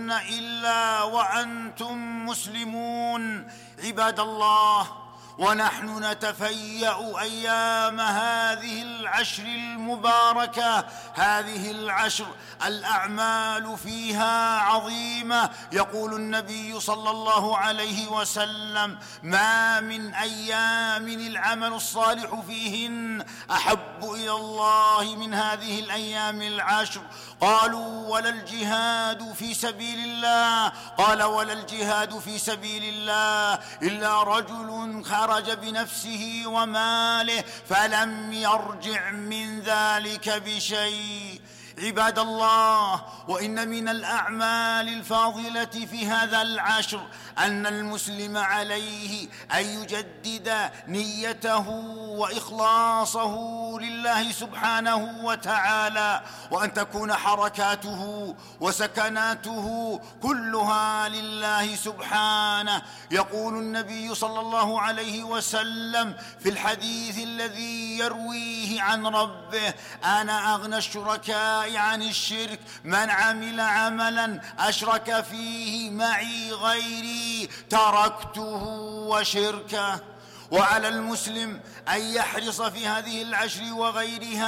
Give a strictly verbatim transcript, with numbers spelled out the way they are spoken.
تموتن إلا وأنتم مسلمون. عباد الله، ونحن نتفيأ أيام هذه العشر المباركة، هذه العشر الأعمال فيها عظيمة. يقول النبي صلى الله عليه وسلم: ما من أيام العمل الصالح فيهن أحب إلى الله من هذه الأيام العشر. قالوا: ولا الجهاد في سبيل الله؟ قال: ولا الجهاد في سبيل الله إلا رجل خرج بنفسه وماله فلم يرجع من ذلك بشيء. عباد الله، وإن من الأعمال الفاضلة في هذا العشر أن المسلم عليه أن يجدد نيته وإخلاصه لله سبحانه وتعالى، وأن تكون حركاته وسكناته كلها لله سبحانه. يقول النبي صلى الله عليه وسلم في الحديث الذي يرويه عن ربه: أنا أغنى الشركاء عن الشرك من عمل عملا أشرك فيه معي غيري تركته وشركه. وعلى المسلم أن يحرص في هذه العشر وغيرها